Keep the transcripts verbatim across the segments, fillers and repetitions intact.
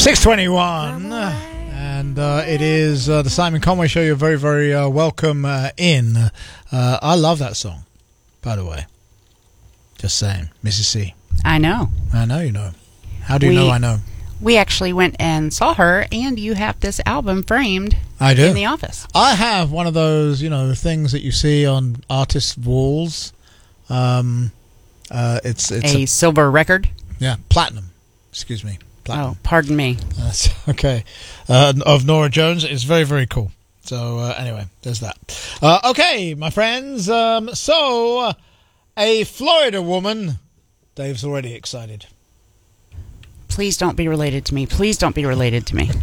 six twenty-one, and uh, it is uh, the Simon Conway Show. You're very, very uh, welcome uh, in. Uh, I love that song, by the way. Just saying. Missus C. I know. I know you know. How do you we, know I know? We actually went and saw her, and you have this album framed I do. in the office. I have one of those, you know, things that you see on artists' walls. Um, uh, it's it's a, a silver record? Yeah, platinum. Excuse me. Platinum. Oh, pardon me. That's okay. Uh, of Nora Jones. It's very, very cool. So, uh, anyway, there's that. Uh, okay, my friends. Um, so, uh, a Florida woman. Dave's already excited. Please don't be related to me. Please don't be related to me.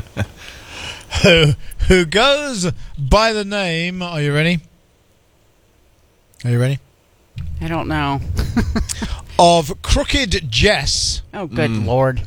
who, who goes by the name... Are you ready? Are you ready? I don't know. Of Crooked Jess. Oh, good mm. Lord.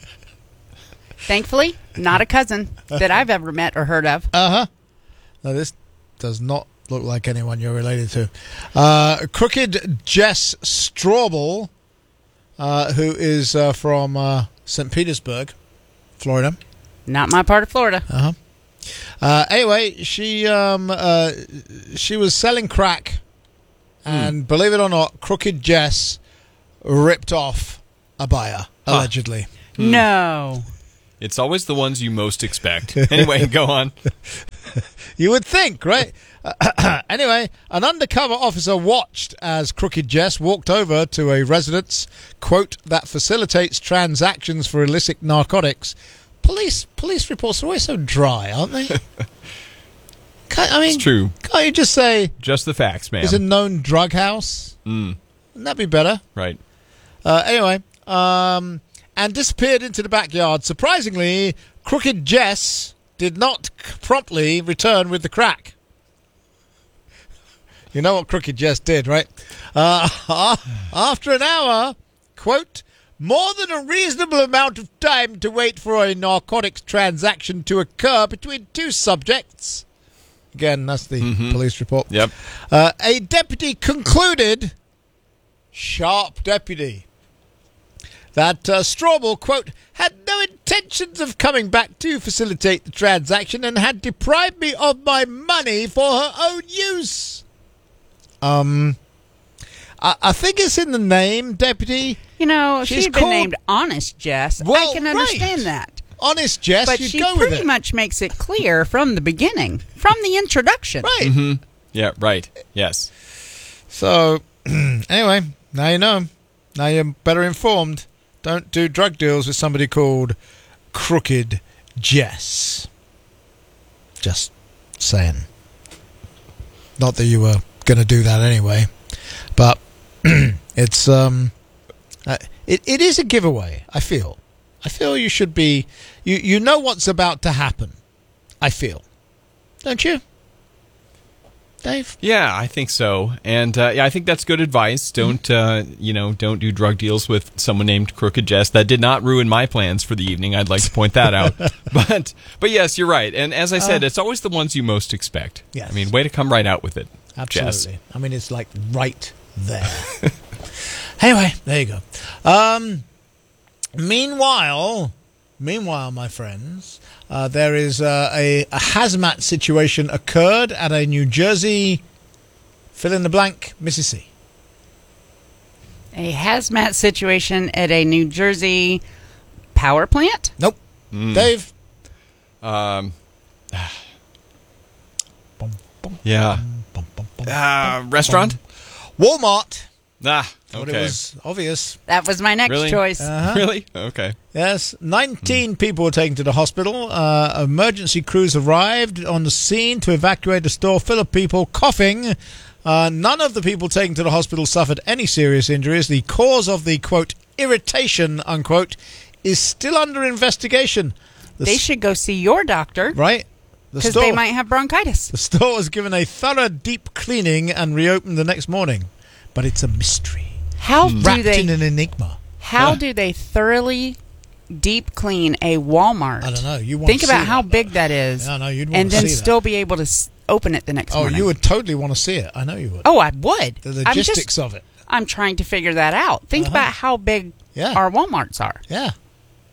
Thankfully, not a cousin that I've ever met or heard of. Uh-huh. Now, this does not look like anyone you're related to. Uh, Crooked Jess Straubel, uh, who is uh, from uh, Saint Petersburg, Florida. Not my part of Florida. Uh-huh. Uh, anyway, she um, uh, she was selling crack, and mm. believe it or not, Crooked Jess ripped off a buyer, huh. allegedly. Mm. No. It's always the ones you most expect. Anyway, go on. You would think, right? Anyway, an undercover officer watched as Crooked Jess walked over to a residence, quote, that facilitates transactions for illicit narcotics. Police police reports are always so dry, aren't they? Can't, I mean, it's true. Can't you just say... Just the facts, man. It's a known drug house? Mm. Wouldn't that be better? Right. Uh, anyway, um... and disappeared into the backyard. Surprisingly, Crooked Jess did not promptly return with the crack. You know what Crooked Jess did, right? Uh, after an hour, quote, more than a reasonable amount of time to wait for a narcotics transaction to occur between two subjects. Again, that's the mm-hmm. police report. Yep. Uh, a deputy concluded, sharp deputy, that uh, Straubel, quote, had no intentions of coming back to facilitate the transaction and had deprived me of my money for her own use. Um, I, I think it's in the name, Deputy. You know, She's she'd been called... named Honest Jess. Well, I can understand right. that. Honest Jess, but you'd she go pretty with it. much makes it clear from the beginning, from the introduction. Right. Mm-hmm. Yeah, right. Yes. So, anyway, now you know. Now you're better informed. Don't do drug deals with somebody called Crooked Jess. Just saying. Not that you were going to do that anyway, but it's um, uh, it it is a giveaway. I feel, I feel you should be. You you know what's about to happen. I feel, don't you, Dave? Yeah, I think so, and uh, yeah, I think that's good advice. Don't uh, you know? Don't do drug deals with someone named Crooked Jess. That did not ruin my plans for the evening. I'd like to point that out. but but yes, you're right. And as I said, uh, it's always the ones you most expect. Yes. I mean, way to come right out with it. Absolutely. Jess. I mean, it's like right there. Anyway, there you go. Um, meanwhile, meanwhile, my friends. Uh, there is uh, a, a hazmat situation occurred at a New Jersey, fill in the blank, Mississippi. A hazmat situation at a New Jersey power plant? Nope. Mm. Dave? Um. Yeah. Uh, restaurant? Walmart. Ah, okay. But it was obvious. That was my next really? choice. Uh-huh. Really? Okay. Yes. nineteen mm. people were taken to the hospital. Uh, emergency crews arrived on the scene to evacuate a store full of people coughing. Uh, none of the people taken to the hospital suffered any serious injuries. The cause of the, quote, irritation, unquote, is still under investigation. The they should go see your doctor. Right. Because the they might have bronchitis. The store was given a thorough deep cleaning and reopened the next morning. But it's a mystery. How do wrapped they, in an enigma. How yeah. do they thoroughly deep clean a Walmart? I don't know. You Think about see how that, big that is. Yeah, no, you'd want and to then see still that. be able to s- open it the next oh, morning. Oh, you would totally want to see it. I know you would. Oh, I would. The logistics just, of it. I'm trying to figure that out. Think uh-huh. about how big yeah. our Walmarts are. Yeah.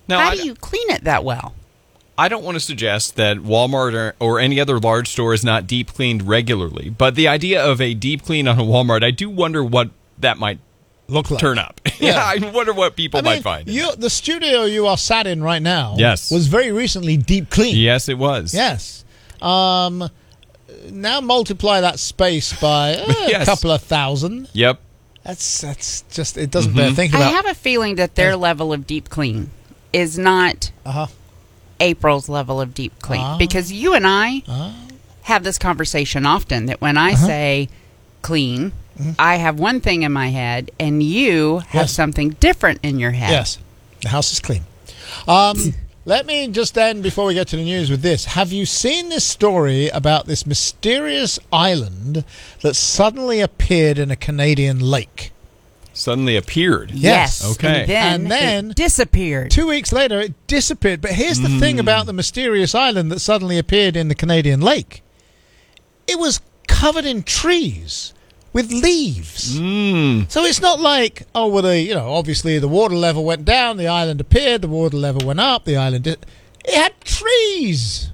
Now, How I, do you clean it that well? I don't want to suggest that Walmart or, or any other large store is not deep cleaned regularly, but the idea of a deep clean on a Walmart, I do wonder what that might Look like. turn up. Yeah. yeah, I wonder what people I mean, might find. You, the studio you are sat in right now Yes. was very recently deep cleaned. Yes, it was. Yes. Um, now multiply that space by uh, Yes. a couple of thousand. Yep. That's that's just, it doesn't Mm-hmm. bear thinking I about. have a feeling that their level of deep clean is not Uh-huh. April's level of deep clean. Ah. Because you and I Ah. have this conversation often that when I Uh-huh. say clean, Mm-hmm. I have one thing in my head and you have Yes. something different in your head. Yes. The house is clean. Um, let me just end, before we get to the news, with this. Have you seen this story about this mysterious island that suddenly appeared in a Canadian lake? Suddenly appeared. Yes. Okay. And then, And then- it disappeared. Two weeks later, it disappeared. But here's the thing about the mysterious island that suddenly appeared in the Canadian lake. It was covered in trees with leaves. Mm. So it's not like, oh, well, the, you know, obviously the water level went down, the island appeared, the water level went up, the island did. It had trees.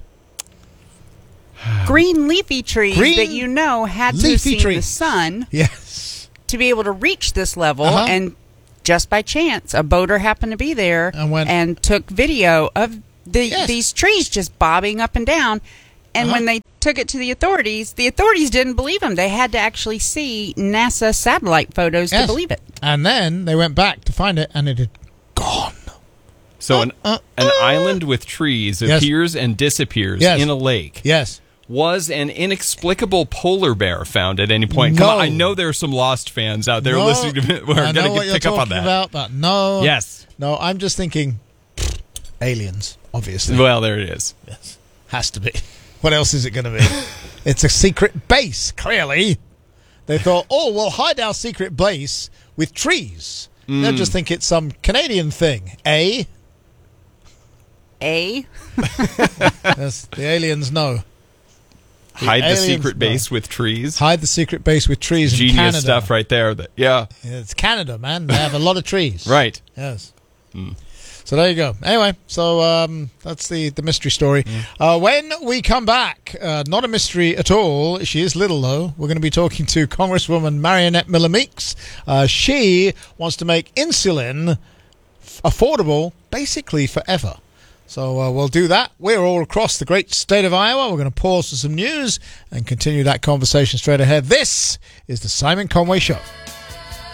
Green leafy trees Green that you know had to have leafy seen the trees. sun Yes. to be able to reach this level. Uh-huh. And just by chance, a boater happened to be there And went- took video of the, Yes. these trees just bobbing up and down. And Uh-huh. when they took it to the authorities, the authorities didn't believe them. They had to actually see NASA satellite photos Yes. to believe it. And then they went back to find it, and it had gone. So an, Uh, uh, an uh. island with trees Yes. appears and disappears Yes. in a lake. Yes. Was an inexplicable polar bear found at any point? Come No. on, I know there are some Lost fans out there No, listening to me. We're I going know to what you're pick up on talking that. about, but no. Yes. No, I'm just thinking aliens, obviously. Well, there it is. Yes. Has to be. What else is it going to be? It's a secret base, clearly. They thought, oh, we'll hide our secret base with trees. They'll just think it's some Canadian thing. Eh? A? Yes, the aliens know. Hide the aliens secret know. base with trees. Hide the secret base with trees in Genius Canada. stuff right there. That, yeah, It's Canada, man. They have a lot of trees. right. Yes. So there you go. Anyway, so um, that's the, the mystery story. Uh, when we come back, uh, not a mystery at all. She is little, though. We're going to be talking to Congresswoman Marionette Miller Meeks. Uh, she wants to make insulin f- affordable basically forever. So uh, we'll do that. We're all across the great state of Iowa. We're going to pause for some news and continue that conversation straight ahead. This is the Simon Conway Show.